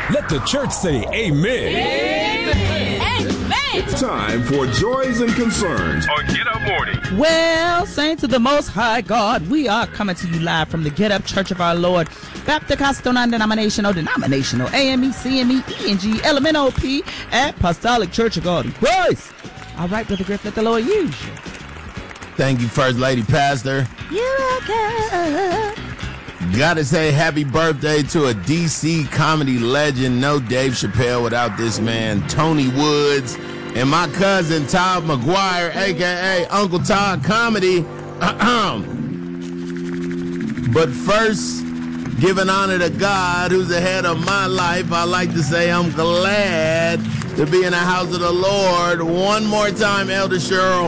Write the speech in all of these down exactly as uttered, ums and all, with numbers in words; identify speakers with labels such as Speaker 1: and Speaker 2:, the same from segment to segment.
Speaker 1: Let the church say amen.
Speaker 2: Amen. Amen.
Speaker 3: It's time for Joys and Concerns
Speaker 4: on Get Up Morning.
Speaker 5: Well, saints of the Most High God, we are coming to you live from the Get Up Church of Our Lord, Baptist Non-Denominational, Denominational, A M E, C M E, E N G, L M N O P, Apostolic Church of God in Christ. All right, Brother Griff, let the Lord use you.
Speaker 6: Thank you, First Lady Pastor.
Speaker 5: You're welcome.
Speaker 6: Gotta say happy birthday to a D C comedy legend. No Dave Chappelle without this man, Tony Woods, and my cousin Todd McGuire, a k a. Uncle Todd Comedy. But first, giving honor to God, who's ahead of my life, I like to say I'm glad to be in the house of the Lord one more time, Elder Cheryl.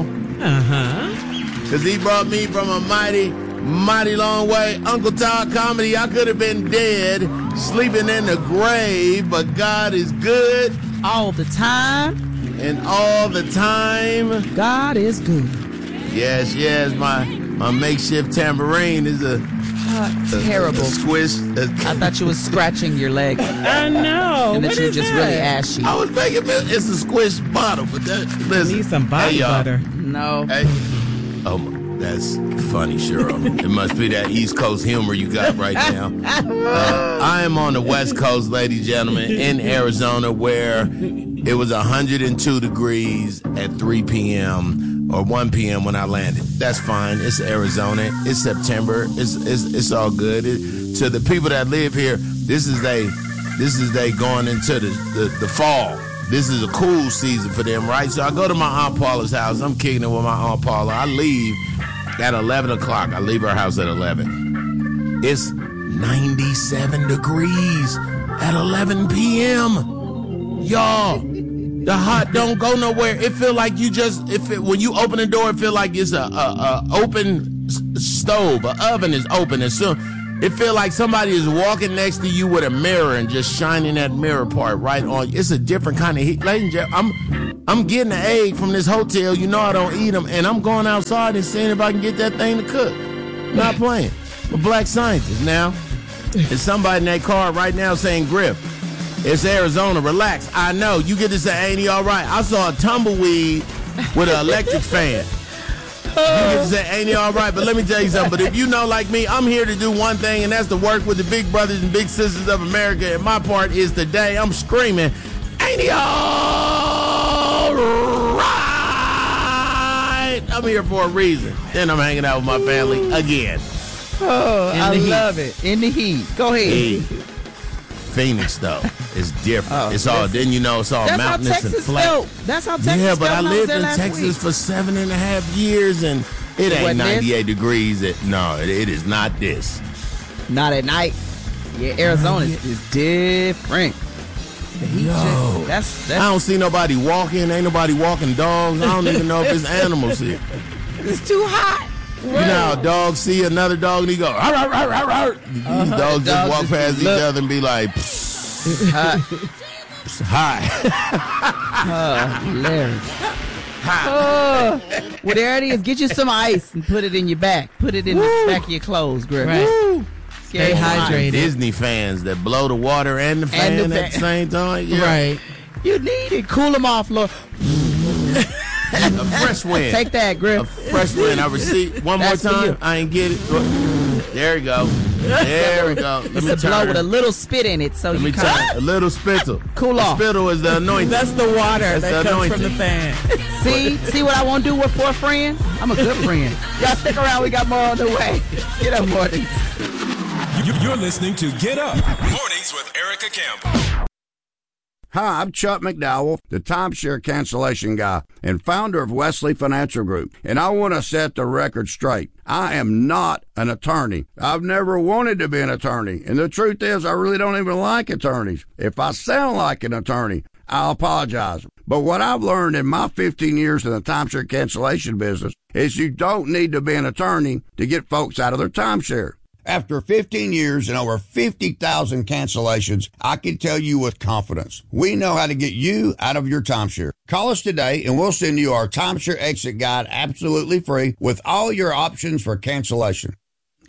Speaker 7: Uh-huh.
Speaker 6: Because he brought me from a mighty... mighty long way. Uncle Todd Comedy, I could have been dead, sleeping in the grave, but God is good.
Speaker 5: All the time.
Speaker 6: And all the time.
Speaker 5: God is good.
Speaker 6: Yes, yes, my my makeshift tambourine is a...
Speaker 5: Uh, terrible.
Speaker 6: A, a squish. A,
Speaker 5: I thought you was scratching your leg.
Speaker 7: I know.
Speaker 5: And that
Speaker 7: what
Speaker 5: you were
Speaker 7: is
Speaker 5: just
Speaker 7: that?
Speaker 5: really ashy.
Speaker 6: I was making it's a squish bottle, but that, listen.
Speaker 7: Need some body
Speaker 6: hey,
Speaker 7: butter.
Speaker 5: No.
Speaker 6: Hey. Oh, my. That's funny, Cheryl. It must be that East Coast humor you got right now. Uh, I am on the West Coast, ladies and gentlemen, in Arizona, where it was one hundred two degrees at three p.m. or one p.m. when I landed. That's fine. It's Arizona. It's September. It's it's, it's all good. It, to the people that live here, this is they this is they going into the, the, the fall. This is a cool season for them, right? So I go to my Aunt Paula's house. I'm kicking it with my Aunt Paula. I leave at eleven o'clock. I leave her house at eleven. It's ninety-seven degrees at eleven p.m. Y'all, the hot don't go nowhere. It feel like you just, if it, when you open the door, it feel like it's a, a, a open s- stove. An oven is open. As soon, it feel like somebody is walking next to you with a mirror and just shining that mirror part right on. It's a different kind of heat. Ladies and gentlemen, I'm, I'm getting an egg from this hotel. You know I don't eat them. And I'm going outside and seeing if I can get that thing to cook. Not playing. I'm a black scientist now. There's somebody in that car right now saying, Griff, it's Arizona. Relax. I know. You get to say, ain't he all right? I saw a tumbleweed with an electric fan. You get to say, ain't he all right? But let me tell you something. But if you know like me, I'm here to do one thing, and that's to work with the big brothers and big sisters of America. And my part is today I'm screaming, ain't he all right? I'm here for a reason. Then I'm hanging out with my family again.
Speaker 5: Oh, I love it. In the heat. Go ahead.
Speaker 6: Hey, Phoenix, though, is different.
Speaker 5: Oh,
Speaker 6: it's all, then you know, it's all
Speaker 5: That's
Speaker 6: mountainous
Speaker 5: how Texas
Speaker 6: and flat.
Speaker 5: felt. That's how Texas
Speaker 6: Yeah, but
Speaker 5: felt
Speaker 6: I
Speaker 5: when
Speaker 6: lived
Speaker 5: was there
Speaker 6: in
Speaker 5: last
Speaker 6: Texas
Speaker 5: week.
Speaker 6: for seven and a half years, and it ain't
Speaker 5: wasn't
Speaker 6: ninety-eight degrees. It, no, it, it is not this.
Speaker 5: Not at night. Yeah, Arizona is, is different. The heat
Speaker 6: Yo.
Speaker 5: just, that's, that's,
Speaker 6: I don't see nobody walking. Ain't nobody walking dogs. I don't even know if it's animals here.
Speaker 5: it's too hot.
Speaker 6: You know how dogs see another dog and he go, "Arr, arr, arr, arr, arr." These
Speaker 5: Uh-huh.
Speaker 6: dogs just
Speaker 5: Dogs
Speaker 6: walk
Speaker 5: just
Speaker 6: past each
Speaker 5: look.
Speaker 6: other and be like,
Speaker 5: Hot.
Speaker 6: hi.
Speaker 5: Oh, hilarious. Oh, well, there it is. Get you some ice and put it in your back. Put it in
Speaker 6: Woo.
Speaker 5: the back of your clothes, Griff.
Speaker 7: Right.
Speaker 5: Woo.
Speaker 7: Stay
Speaker 5: Scary
Speaker 7: hydrated.
Speaker 6: Disney fans that blow the water and the fan
Speaker 5: And the
Speaker 6: at the
Speaker 5: fan.
Speaker 6: same time. Yeah.
Speaker 7: Right.
Speaker 5: You need it. Cool them off, Lord.
Speaker 6: A fresh wind.
Speaker 5: Take that,
Speaker 6: A
Speaker 5: Griff.
Speaker 6: fresh wind. I receive one more
Speaker 5: That's for
Speaker 6: time.
Speaker 5: you.
Speaker 6: I ain't get it. There we go. There we go. Let
Speaker 5: It's
Speaker 6: me
Speaker 5: a blow
Speaker 6: turn.
Speaker 5: with a little spit in it, so
Speaker 6: Let
Speaker 5: you
Speaker 6: me
Speaker 5: can
Speaker 6: turn. A little spittle.
Speaker 5: Cool
Speaker 6: The
Speaker 5: off.
Speaker 6: spittle is the anointing.
Speaker 7: That's the water
Speaker 6: That's
Speaker 7: that
Speaker 6: the
Speaker 7: comes from
Speaker 6: anointing.
Speaker 7: the fan.
Speaker 5: see see what I want to do with four friends. I'm a good friend. Y'all stick around. We got more on the way. Get up, morning.
Speaker 1: You- You're listening to Get Up Mornings with Erica Campbell.
Speaker 8: Hi, I'm Chuck McDowell, the timeshare cancellation guy and founder of Wesley Financial Group, and I want to set the record straight. I am not an attorney. I've never wanted to be an attorney, and the truth is I really don't even like attorneys. If I sound like an attorney, I'll apologize. But what I've learned in my fifteen years in the timeshare cancellation business is you don't need to be an attorney to get folks out of their timeshare. After fifteen years and over fifty thousand cancellations, I can tell you with confidence, we know how to get you out of your timeshare. Call us today and we'll send you our timeshare exit guide absolutely free with all your options for cancellation.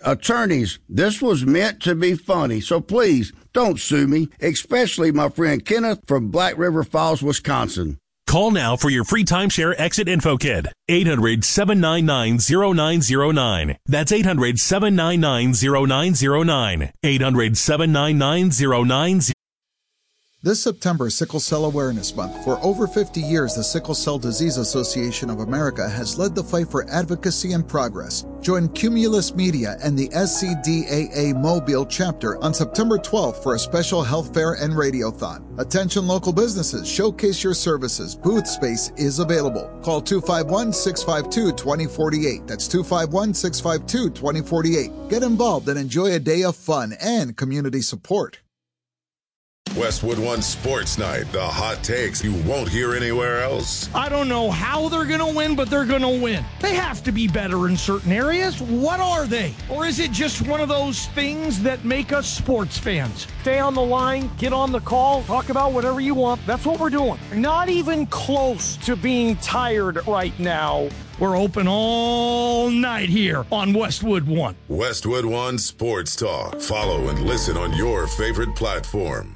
Speaker 8: Attorneys, this was meant to be funny, so please don't sue me, especially my friend Kenneth from Black River Falls, Wisconsin.
Speaker 1: Call now for your free timeshare exit info kit. eight hundred, seven nine nine, zero nine zero nine. That's eight hundred, seven nine nine, zero nine zero nine. eight hundred, seven nine nine, zero nine zero nine.
Speaker 4: This September is Sickle Cell Awareness Month. For over fifty years, the Sickle Cell Disease Association of America has led the fight for advocacy and progress. Join Cumulus Media and the S C D A A Mobile chapter on September twelfth for a special health fair and radiothon. Attention local businesses, showcase your services. Booth space is available. Call two five one, six five two, two zero four eight. That's two five one, six five two, two zero four eight. Get involved and enjoy a day of fun and community support.
Speaker 9: Westwood One Sports Night, the hot takes you won't hear anywhere else.
Speaker 10: I don't know how they're going to win, but they're going to win. They have to be better in certain areas. What are they? Or is it just one of those things that make us sports fans? Stay on the line, get on the call, talk about whatever you want. That's what we're doing. Not even close to being tired right now. We're open all night here on Westwood One.
Speaker 9: Westwood One Sports Talk. Follow and listen on your favorite platform.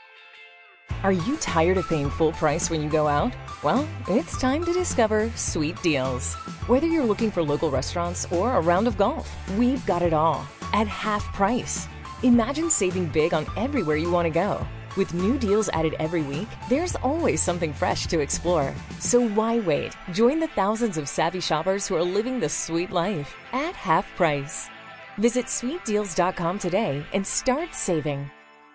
Speaker 11: Are you tired of paying full price when you go out? Well, it's time to discover Sweet Deals. Whether you're looking for local restaurants or a round of golf, we've got it all at half price. Imagine saving big on everywhere you want to go. With new deals added every week, there's always something fresh to explore. So why wait? Join the thousands of savvy shoppers who are living the sweet life at half price. Visit sweet deals dot com today and start saving.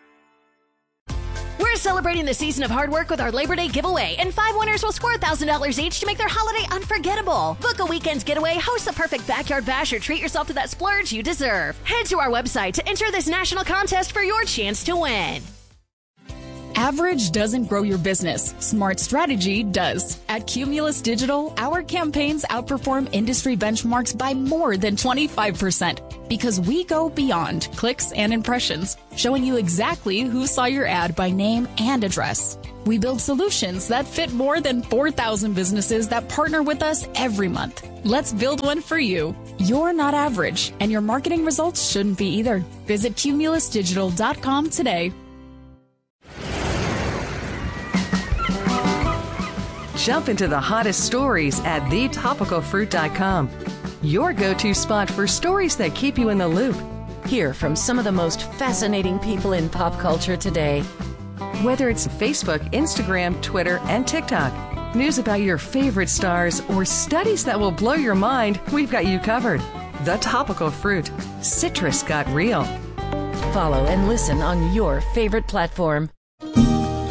Speaker 2: We're celebrating the season of hard work with our Labor Day giveaway, and five winners will score one thousand dollars each to make their holiday unforgettable. Book a weekend's getaway, host the perfect backyard bash, or treat yourself to that splurge you deserve. Head to our website to enter this national contest for your chance to win.
Speaker 12: Average doesn't grow your business. Smart strategy does. At Cumulus Digital, our campaigns outperform industry benchmarks by more than twenty-five percent because we go beyond clicks and impressions, showing you exactly who saw your ad by name and address. We build solutions that fit more than four thousand businesses that partner with us every month. Let's build one for you. You're not average, and your marketing results shouldn't be either. Visit cumulus digital dot com today.
Speaker 13: Jump into the hottest stories at the topical fruit dot com. Your go-to spot for stories that keep you in the loop.
Speaker 14: Hear from some of the most fascinating people in pop culture today.
Speaker 13: Whether it's Facebook, Instagram, Twitter, and TikTok, news about your favorite stars, or studies that will blow your mind, we've got you covered. The Topical Fruit. Citrus got real.
Speaker 14: Follow and listen on your favorite platform.